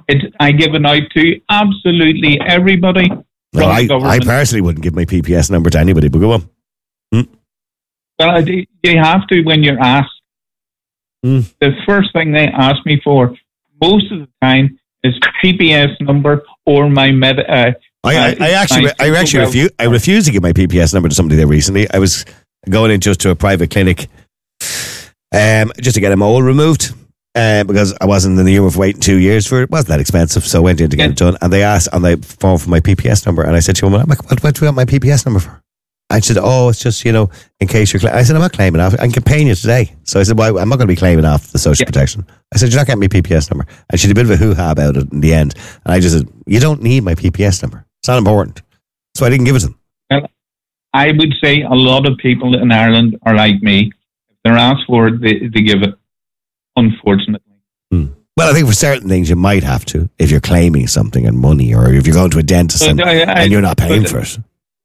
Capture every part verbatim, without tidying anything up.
it, I give it out to absolutely everybody. Well, I, I personally wouldn't give my P P S number to anybody, but go on. Hmm? Well, you have to when you're asked. Hmm. The first thing they ask me for most of the time is P P S number or my med. Uh, I, I, I actually, I actually refuse. I refused to give my P P S number to somebody there recently. I was going in just to a private clinic, um, just to get a mole removed. Uh, because I wasn't in the humour for waiting two years for it. It wasn't that expensive, so I went in to get yeah. it done. And they asked on the phone for my P P S number, and I said to him, "What, what, what do you want my P P S number for?" And she said, "Oh, it's just, you know, in case you're." Cla-. I said, "I'm not claiming off. I'm paying you today." So I said, "Well, I'm not going to be claiming off the social yeah. protection." I said, "You're not getting my P P S number." And she did a bit of a hoo-ha about it in the end. And I just said, "You don't need my P P S number. It's not important." So I didn't give it to them. Well, I would say a lot of people in Ireland are like me. If they're asked for it, they, they give it, unfortunately. Hmm. Well, I think for certain things you might have to if you're claiming something and money, or if you're going to a dentist and, I, I, and you're not paying for it.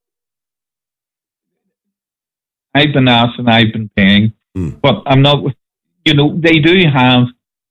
I've been asked and I've been paying, hmm. but I'm not. You know, they do have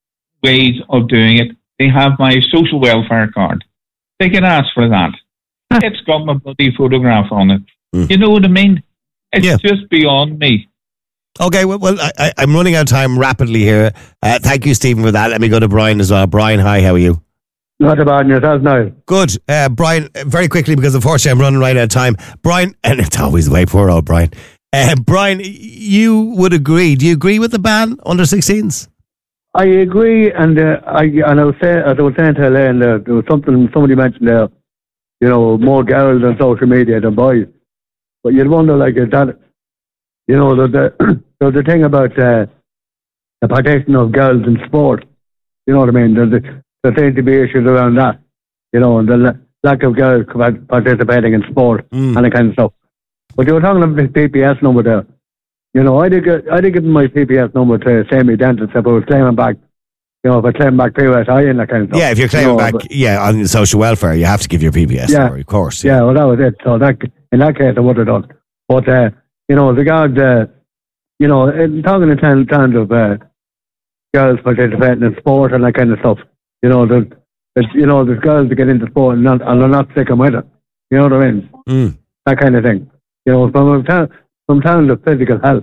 ways of doing it. They have my social welfare card. They can ask for that. It's got my bloody photograph on it. Hmm. You know what I mean? It's yeah. just beyond me. Okay, well, well I, I'm running out of time rapidly here. Uh, thank you, Stephen, for that. Let me go to Brian as well. Brian, hi, how are you? Not about yourself, no. Good. Uh, Brian, very quickly, because unfortunately I'm running right out of time. Brian, and it's always the way, poor old Brian. Uh, Brian, you would agree. Do you agree with the ban under sixteens? I agree, and uh, I and I was saying, as I was saying to Elaine, uh, there was something somebody mentioned there, you know, more girls on social media than boys. But you'd wonder, like, is that, you know, the, the, there's the thing about uh, the participation of girls in sport. You know what I mean? There's, there seems to be issues around that. You know, the la- lack of girls participating in sport mm. and that kind of stuff. But you were talking about the P P S number there. You know, I did get, I did give my P P S number to say my dentist if I was claiming back, you know, if I claim back P S I and that kind of stuff. Yeah, if you're claiming you know, back, but, yeah, on social welfare, you have to give your P P S yeah, number, of course. Yeah. yeah, well, that was it. So that in that case, I would have done. But, uh, you know, regard, uh, you know, in talking in terms of uh, girls participating in sport and that kind of stuff, you know, there's, there's, you know, there's girls that get into sport and, not, and they're not sticking with it. You know what I mean? Mm. That kind of thing. You know, from from terms of physical health,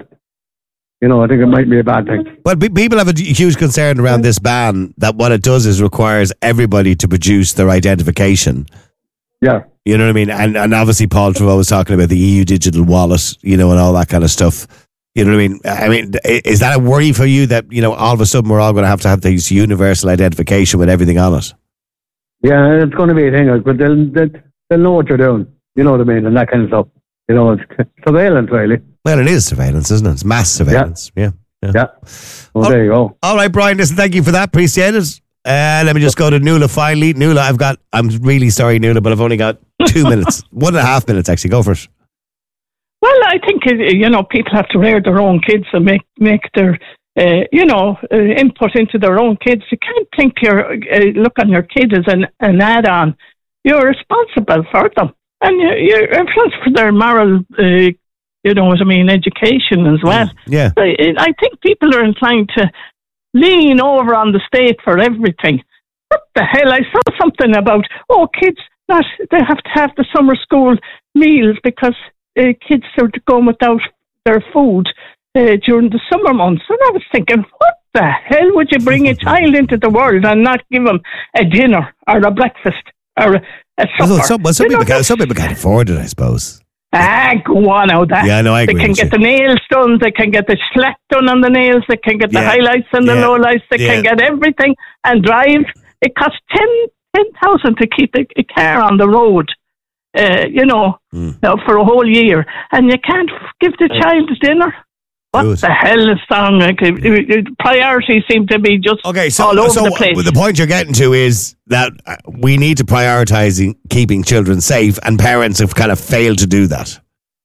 you know, I think it might be a bad thing. Well, people have a huge concern around this ban that what it does is requires everybody to produce their identification. Yeah. You know what I mean? And and obviously Paul Trevor was talking about the E U digital wallet, you know, and all that kind of stuff. You know what I mean? I mean, is that a worry for you that, you know, all of a sudden we're all going to have to have this universal identification with everything on it? Yeah, it's going to be a thing, but they'll, they'll, they'll know what you're doing. You know what I mean? And that kind of stuff. You know, it's surveillance, really. Well, it is surveillance, isn't it? It's mass surveillance. Yeah. Yeah. yeah. Well, all, there you go. All right, Brian, listen, thank you for that. Appreciate it. Uh, let me just go to Nuala finally. Nuala, I've got, I'm really sorry, Nuala, but I've only got two minutes. One and a half minutes, actually. Go for it. Well, I think, you know, people have to rear their own kids and make, make their, uh, you know, uh, input into their own kids. You can't think your uh, look on your kid as an, an add-on. You're responsible for them. And you're responsible for their moral, uh, you know what I mean, education as well. Yeah. I, I think people are inclined to lean over on the state for everything. What the hell? I saw something about, oh, kids, not, they have to have the summer school meals because uh, kids are going without their food uh, during the summer months. And I was thinking, what the hell would you bring a child into the world and not give them a dinner or a breakfast or a, a supper? Well, some, well, some, people can, some people can't afford it, I suppose. Ah, go on out that. Yeah, no, I agree. They can get you. the nails done, they can get the slack done on the nails, they can get the yeah. highlights and the yeah. lowlights, they yeah. can get everything and drive. It costs ten ten thousand to keep a, a car on the road, uh, you know, mm. you know, for a whole year. And you can't give the child dinner. What Good. the hell is wrong? Like, priorities seem to be just okay, so, all over so the place. The point you're getting to is that we need to prioritise keeping children safe, and parents have kind of failed to do that.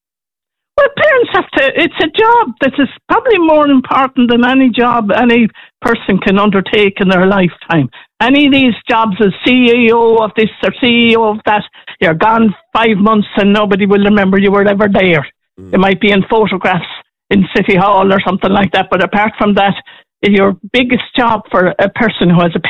Well, parents have to, it's a job that is probably more important than any job any person can undertake in their lifetime. Any of these jobs as C E O of this or C E O of that, you're gone five months and nobody will remember you were ever there. Mm. It might be in photographs in City Hall or something like that, but apart from that, your biggest job for a person who has a